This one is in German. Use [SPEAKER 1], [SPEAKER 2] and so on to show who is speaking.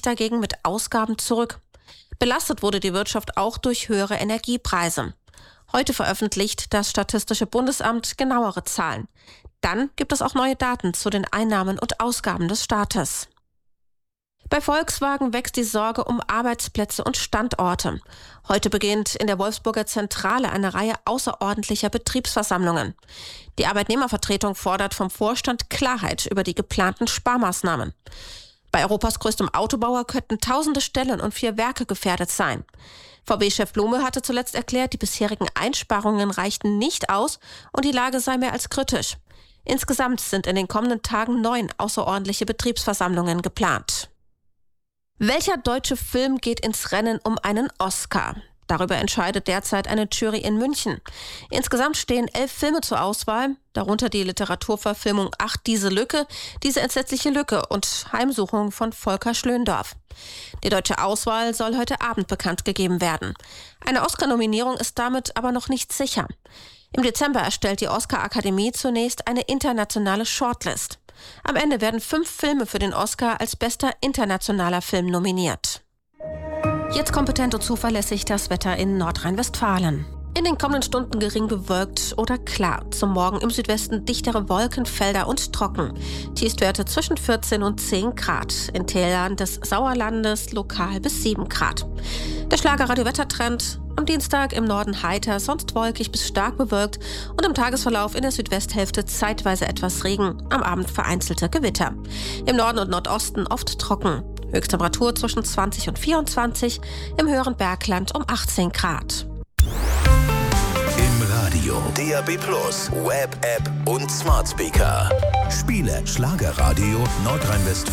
[SPEAKER 1] dagegen mit Ausgaben zurück. Belastet wurde die Wirtschaft auch durch höhere Energiepreise. Heute veröffentlicht das Statistische Bundesamt genauere Zahlen. Dann gibt es auch neue Daten zu den Einnahmen und Ausgaben des Staates. Bei Volkswagen wächst die Sorge um Arbeitsplätze und Standorte. Heute beginnt in der Wolfsburger Zentrale eine Reihe außerordentlicher Betriebsversammlungen. Die Arbeitnehmervertretung fordert vom Vorstand Klarheit über die geplanten Sparmaßnahmen. Bei Europas größtem Autobauer könnten tausende Stellen und 4 Werke gefährdet sein. VW-Chef Blume hatte zuletzt erklärt, die bisherigen Einsparungen reichten nicht aus und die Lage sei mehr als kritisch. Insgesamt sind in den kommenden Tagen 9 außerordentliche Betriebsversammlungen geplant. Welcher deutsche Film geht ins Rennen um einen Oscar? Darüber entscheidet derzeit eine Jury in München. Insgesamt stehen 11 Filme zur Auswahl, darunter die Literaturverfilmung Ach, diese Lücke, diese entsetzliche Lücke und Heimsuchung von Volker Schlöndorff. Die deutsche Auswahl soll heute Abend bekannt gegeben werden. Eine Oscar-Nominierung ist damit aber noch nicht sicher. Im Dezember erstellt die Oscar-Akademie zunächst eine internationale Shortlist. Am Ende werden 5 Filme für den Oscar als bester internationaler Film nominiert. Jetzt kompetent und zuverlässig das Wetter in Nordrhein-Westfalen. In den kommenden Stunden gering bewölkt oder klar. Zum Morgen im Südwesten dichtere Wolkenfelder und trocken. Tiefstwerte zwischen 14 und 10 Grad. In Tälern des Sauerlandes lokal bis 7 Grad. Der Schlager-Radio-Wettertrend: am Dienstag im Norden heiter, sonst wolkig bis stark bewölkt und im Tagesverlauf in der Südwesthälfte zeitweise etwas Regen, am Abend vereinzelte Gewitter. Im Norden und Nordosten oft trocken. Höchsttemperatur zwischen 20 und 24, im höheren Bergland um 18 Grad.
[SPEAKER 2] Im Radio, DAB+, Web, App und Smart Speaker. Spiele Schlagerradio Nordrhein-Westfalen.